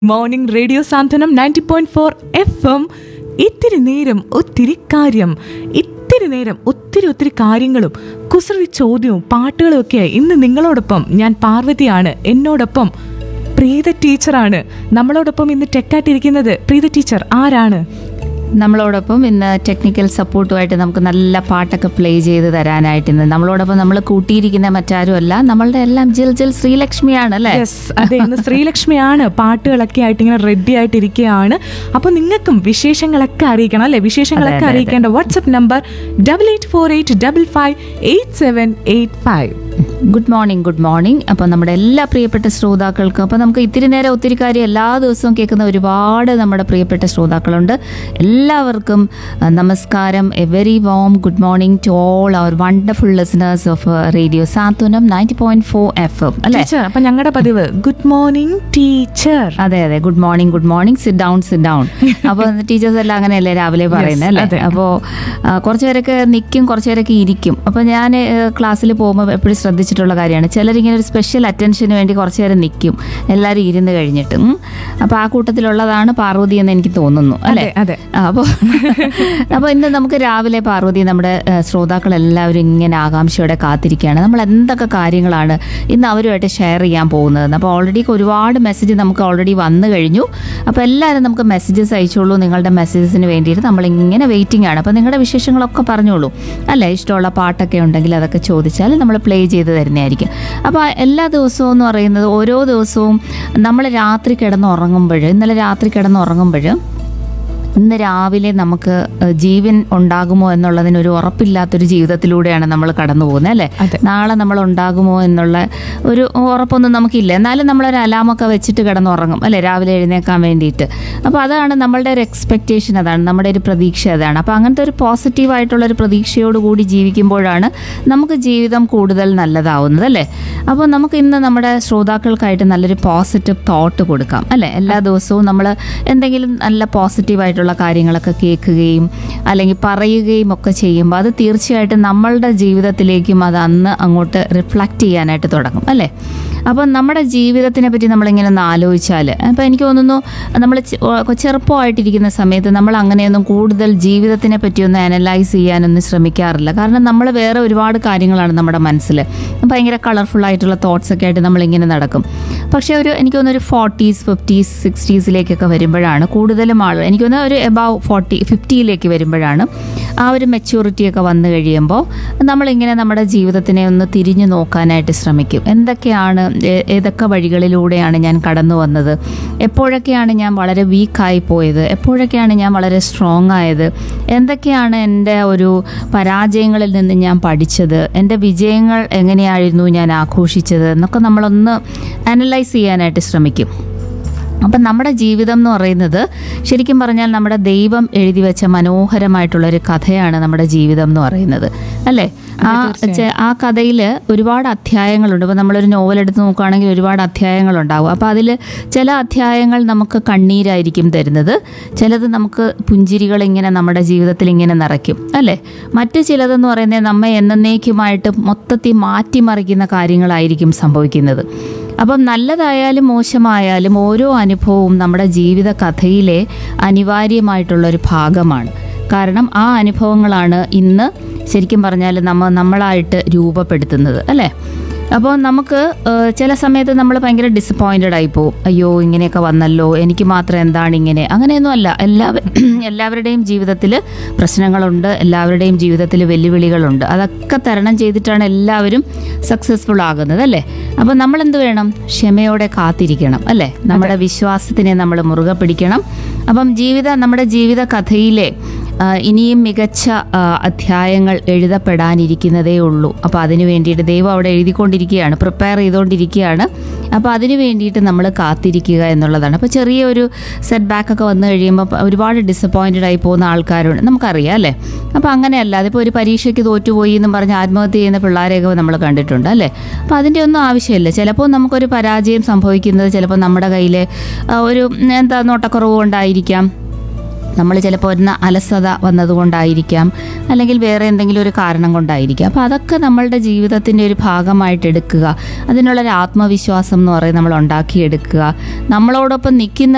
Morning radio സാന്ത്വനം 90.4 FM. ഇത്തിരി നേരം ഒത്തിരി കാര്യം, ഇത്തിരി നേരം ഒത്തിരി കാര്യങ്ങളും കുസൃതി ചോദ്യവും പാട്ടുകളും ഒക്കെയായി ഇന്ന് നിങ്ങളോടൊപ്പം ഞാൻ പാർവതിയാണ്. എന്നോടൊപ്പം പ്രീത ടീച്ചറാണ്. നമ്മളോടൊപ്പം ഇന്ന് ടെക്കായിട്ടിരിക്കുന്നത് പ്രീത ടീച്ചർ ആരാണ്? നമ്മളോടൊപ്പം ഇന്ന് ടെക്നിക്കൽ സപ്പോർട്ടുമായിട്ട് നമുക്ക് നല്ല പാട്ടൊക്കെ പ്ലേ ചെയ്ത് തരാനായിട്ട് ഇന്ന് നമ്മളോടൊപ്പം നമ്മൾ കൂട്ടിയിരിക്കുന്ന മറ്റാരുമല്ല, നമ്മളുടെ എല്ലാം ജിൽ ശ്രീലക്ഷ്മിയാണ് അല്ലേ? അതെ, ഇന്ന് ശ്രീലക്ഷ്മിയാണ് പാട്ടുകളൊക്കെ ആയിട്ട് ഇങ്ങനെ റെഡി ആയിട്ടിരിക്കുകയാണ്. അപ്പൊ നിങ്ങൾക്കും വിശേഷങ്ങളൊക്കെ അറിയിക്കണം അല്ലെ? വിശേഷങ്ങളൊക്കെ അറിയിക്കേണ്ട വാട്സ്ആപ്പ് നമ്പർ 8848558785. Good morning. അപ്പോൾ നമ്മുടെ എല്ലാ പ്രിയപ്പെട്ട ശ്രോതാക്കൾക്കും, അപ്പോൾ നമുക്ക് ഇത്തിരി നേരം ഒത്തിരി കാര്യം എല്ലാ ദിവസവും കേൾക്കുന്ന ഒരുപാട് നമ്മുടെ പ്രിയപ്പെട്ട ശ്രോതാക്കളുണ്ട്. എല്ലാവർക്കും നമസ്കാരം. A very warm good morning to all our wonderful listeners of radio Santhwanam 90.4 FM അല്ലേ? അപ്പൊ ഞങ്ങളുടെ പതിവ് ഗുഡ് മോർണിംഗ് ടീച്ചർ. അതെ, ഗുഡ് മോർണിംഗ്. Sit down. അപ്പോൾ ടീച്ചേഴ്സ് എല്ലാം അങ്ങനെയല്ലേ രാവിലെ പറയുന്നത് അല്ലേ? അപ്പോൾ കുറച്ച് പേരൊക്കെ നിൽക്കും, കുറച്ച് പേരൊക്കെ ഇരിക്കും. അപ്പോൾ ഞാൻ ക്ലാസ്സിൽ പോകുമ്പോൾ എപ്പോഴും ശ്രദ്ധിച്ചിട്ടുള്ള കാര്യമാണ്, ചിലരിങ്ങനെ ഒരു സ്പെഷ്യൽ അറ്റൻഷന് വേണ്ടി കുറച്ച് നേരം നിൽക്കും, എല്ലാവരും ഇരുന്ന് കഴിഞ്ഞിട്ട്. അപ്പോൾ ആ കൂട്ടത്തിലുള്ളതാണ് പാർവതി എന്ന് എനിക്ക് തോന്നുന്നു അല്ലേ? അപ്പോൾ ഇന്ന് നമുക്ക് രാവിലെ പാർവതി നമ്മുടെ ശ്രോതാക്കളെല്ലാവരും ഇങ്ങനെ ആകാംക്ഷയോടെ കാത്തിരിക്കുകയാണ് നമ്മൾ എന്തൊക്കെ കാര്യങ്ങളാണ് ഇന്ന് അവരുമായിട്ട് ഷെയർ ചെയ്യാൻ പോകുന്നതെന്ന്. അപ്പോൾ ഓൾറെഡി ഒരുപാട് മെസ്സേജ് നമുക്ക് ഓൾറെഡി വന്നു കഴിഞ്ഞു. അപ്പോൾ എല്ലാവരും നമുക്ക് മെസ്സേജസ് അയച്ചോളൂ. നിങ്ങളുടെ മെസ്സേജസിന് വേണ്ടിയിട്ട് നമ്മളിങ്ങനെ വെയിറ്റിംഗ് ആണ്. അപ്പോൾ നിങ്ങളുടെ വിശേഷങ്ങളൊക്കെ പറഞ്ഞോളൂ അല്ലേ? ഇഷ്ടമുള്ള പാട്ടൊക്കെ ഉണ്ടെങ്കിൽ അതൊക്കെ ചോദിച്ചാൽ നമ്മൾ പ്ലേ ചെയ്ത് തരുന്നതായിരിക്കും. അപ്പോൾ എല്ലാ ദിവസവും എന്ന് പറയുന്നത് ഓരോ ദിവസവും നമ്മൾ രാത്രി കിടന്നുറങ്ങുമ്പോൾ, ഇന്നലെ രാത്രി കിടന്നുറങ്ങുമ്പോൾ ഇന്ന് രാവിലെ നമുക്ക് ജീവൻ ഉണ്ടാകുമോ എന്നുള്ളതിനൊരു ഉറപ്പില്ലാത്തൊരു ജീവിതത്തിലൂടെയാണ് നമ്മൾ കടന്നു പോകുന്നത് അല്ലേ? നാളെ നമ്മൾ ഉണ്ടാകുമോ എന്നുള്ള ഒരു ഉറപ്പൊന്നും നമുക്കില്ല. എന്നാലും നമ്മളൊരു അലാമൊക്കെ വെച്ചിട്ട് കിടന്നുറങ്ങും അല്ലേ, രാവിലെ എഴുന്നേക്കാൻ വേണ്ടിയിട്ട്. അപ്പോൾ അതാണ് നമ്മളുടെ ഒരു എക്സ്പെക്റ്റേഷൻ, അതാണ് നമ്മുടെ ഒരു പ്രതീക്ഷ, അതാണ്. അപ്പോൾ അങ്ങനത്തെ ഒരു പോസിറ്റീവായിട്ടുള്ളൊരു പ്രതീക്ഷയോടുകൂടി ജീവിക്കുമ്പോഴാണ് നമുക്ക് ജീവിതം കൂടുതൽ നല്ലതാവുന്നത് അല്ലേ? അപ്പോൾ നമുക്ക് ഇന്ന് നമ്മുടെ ശ്രോതാക്കൾക്കായിട്ട് നല്ലൊരു പോസിറ്റീവ് തോട്ട് കൊടുക്കാം അല്ലേ? എല്ലാ ദിവസവും നമ്മൾ എന്തെങ്കിലും നല്ല പോസിറ്റീവായിട്ട് കാര്യങ്ങളൊക്കെ കേൾക്കുകയും അല്ലെങ്കിൽ പറയുകയും ഒക്കെ ചെയ്യുമ്പോൾ അത് തീർച്ചയായിട്ടും നമ്മളുടെ ജീവിതത്തിലേക്കും അത് അന്ന് അങ്ങോട്ട് റിഫ്ലക്റ്റ് ചെയ്യാനായിട്ട് തുടങ്ങും അല്ലേ? അപ്പം നമ്മുടെ ജീവിതത്തിനെ പറ്റി നമ്മളിങ്ങനെ ഒന്ന് ആലോചിച്ചാൽ, അപ്പം എനിക്ക് തോന്നുന്നു നമ്മൾ ചെറുപ്പമായിട്ടിരിക്കുന്ന സമയത്ത് നമ്മൾ അങ്ങനെയൊന്നും കൂടുതൽ ജീവിതത്തിനെ പറ്റിയൊന്നും അനലൈസ് ചെയ്യാനൊന്നും ശ്രമിക്കാറില്ല. കാരണം നമ്മൾ വേറെ ഒരുപാട് കാര്യങ്ങളാണ് നമ്മുടെ മനസ്സിൽ, ഭയങ്കര കളർഫുള്ളായിട്ടുള്ള തോട്ട്സൊക്കെ ആയിട്ട് നമ്മളിങ്ങനെ നടക്കും. പക്ഷേ എനിക്ക് തോന്നുന്നു ഒരു 40s 50s 60s വരുമ്പോഴാണ് കൂടുതലും ആളുകൾ, എനിക്ക് തോന്നുന്നു ഒരു എബവ് 50 വരുമ്പോഴാണ് ആ ഒരു മെച്യൂരിറ്റിയൊക്കെ വന്നു കഴിയുമ്പോൾ നമ്മളിങ്ങനെ നമ്മുടെ ജീവിതത്തിനെ ഒന്ന് തിരിഞ്ഞു നോക്കാനായിട്ട് ശ്രമിക്കും. എന്തൊക്കെയാണ്, ഏതൊക്കെ വഴികളിലൂടെയാണ് ഞാൻ കടന്നു വന്നത്, എപ്പോഴൊക്കെയാണ് ഞാൻ വളരെ വീക്കായി പോയത്, എപ്പോഴൊക്കെയാണ് ഞാൻ വളരെ സ്ട്രോങ് ആയത്, എന്തൊക്കെയാണ് എൻ്റെ ഒരു പരാജയങ്ങളിൽ നിന്ന് ഞാൻ പഠിച്ചത്, എൻ്റെ വിജയങ്ങൾ എങ്ങനെയായിരുന്നു ഞാൻ ആഘോഷിച്ചത് എന്നൊക്കെ നമ്മളൊന്ന് അനലൈസ് ചെയ്യാനായിട്ട് ശ്രമിക്കും. അപ്പം നമ്മുടെ ജീവിതം എന്ന് പറയുന്നത് ശരിക്കും പറഞ്ഞാൽ നമ്മുടെ ദൈവം എഴുതി വെച്ച മനോഹരമായിട്ടുള്ളൊരു കഥയാണ് നമ്മുടെ ജീവിതം എന്ന് പറയുന്നത് അല്ലേ? ആ കഥയിൽ ഒരുപാട് അധ്യായങ്ങളുണ്ട്. ഇപ്പോൾ നമ്മളൊരു നോവൽ എടുത്ത് നോക്കുകയാണെങ്കിൽ ഒരുപാട് അധ്യായങ്ങളുണ്ടാവും. അപ്പോൾ അതിൽ ചില അധ്യായങ്ങൾ നമുക്ക് കണ്ണീരായിരിക്കും തരുന്നത്, ചിലത് നമുക്ക് പുഞ്ചിരികൾ ഇങ്ങനെ നമ്മുടെ ജീവിതത്തിൽ ഇങ്ങനെ നിറയ്ക്കും അല്ലേ? മറ്റു ചിലതെന്ന് പറയുന്നത് നമ്മെ എന്നേക്കുമായിട്ട് മൊത്തത്തിൽ മാറ്റിമറിക്കുന്ന കാര്യങ്ങളായിരിക്കും സംഭവിക്കുന്നത്. അപ്പം നല്ലതായാലും മോശമായാലും ഓരോ അനുഭവവും നമ്മുടെ ജീവിത കഥയിലെ അനിവാര്യമായിട്ടുള്ളൊരു ഭാഗമാണ്. കാരണം ആ അനുഭവങ്ങളാണ് ഇന്ന് ശരിക്കും പറഞ്ഞാൽ നമ്മളായിട്ട് രൂപപ്പെടുത്തുന്നത് അല്ലേ? അപ്പോൾ നമുക്ക് ചില സമയത്ത് നമ്മൾ ഭയങ്കര ഡിസപ്പോയിൻറ്റഡ് ആയിപ്പോവും. അയ്യോ ഇങ്ങനെയൊക്കെ വന്നല്ലോ, എനിക്ക് മാത്രം എന്താണ് ഇങ്ങനെ? അങ്ങനെയൊന്നും അല്ല. എല്ലാവരുടെയും ജീവിതത്തിൽ പ്രശ്നങ്ങളുണ്ട്, എല്ലാവരുടെയും ജീവിതത്തിൽ വെല്ലുവിളികളുണ്ട്. അതൊക്കെ തരണം ചെയ്തിട്ടാണ് എല്ലാവരും സക്സസ്ഫുൾ ആകുന്നത് അല്ലേ? അപ്പോൾ നമ്മൾ എന്ത് വേണം? ക്ഷമയോടെ കാത്തിരിക്കണം അല്ലേ? നമ്മുടെ വിശ്വാസത്തിനെ നമ്മൾ മുറുകെ പിടിക്കണം. അപ്പം നമ്മുടെ ജീവിത കഥയിലെ ഇനിയും മികച്ച അധ്യായങ്ങൾ എഴുതപ്പെടാനിരിക്കുന്നതേ ഉള്ളൂ. അപ്പോൾ അതിന് വേണ്ടിയിട്ട് ദൈവം അവിടെ എഴുതിക്കൊണ്ടിരിക്കുകയാണ്, പ്രിപ്പയർ ചെയ്തുകൊണ്ടിരിക്കുകയാണ്. അപ്പോൾ അതിന് വേണ്ടിയിട്ട് നമ്മൾ കാത്തിരിക്കുക എന്നുള്ളതാണ്. അപ്പോൾ ചെറിയൊരു സെറ്റ് ബാക്കൊക്കെ വന്നു കഴിയുമ്പോൾ ഒരുപാട് ഡിസപ്പോയിൻറ്റഡ് ആയി പോകുന്ന ആൾക്കാരുണ്ട്, നമുക്കറിയാം അല്ലേ? അപ്പോൾ അങ്ങനെയല്ലാതെ ഇപ്പോൾ ഒരു പരീക്ഷയ്ക്ക് തോറ്റുപോയി എന്നും പറഞ്ഞ് ആത്മഹത്യ ചെയ്യുന്ന പിള്ളേരെയൊക്കെ നമ്മൾ കണ്ടിട്ടുണ്ട് അല്ലേ? അപ്പോൾ അതിൻ്റെ ഒന്നും ആവശ്യമില്ല. ചിലപ്പോൾ നമുക്കൊരു പരാജയം സംഭവിക്കുന്നത് ചിലപ്പോൾ നമ്മുടെ കയ്യിൽ ഒരു നോട്ടക്കുറവ് കൊണ്ടായിരിക്കാം, നമ്മൾ ചിലപ്പോൾ ഒരു അലസത വന്നതുകൊണ്ടായിരിക്കാം, അല്ലെങ്കിൽ വേറെ എന്തെങ്കിലും ഒരു കാരണം കൊണ്ടായിരിക്കാം. അപ്പോൾ അതൊക്കെ നമ്മളുടെ ജീവിതത്തിൻ്റെ ഒരു ഭാഗമായിട്ട് എടുക്കുക, അതിനുള്ളൊരു ആത്മവിശ്വാസം എന്ന് പറയുന്നത് നമ്മൾ ഉണ്ടാക്കിയെടുക്കുക. നമ്മളോടൊപ്പം നിൽക്കുന്ന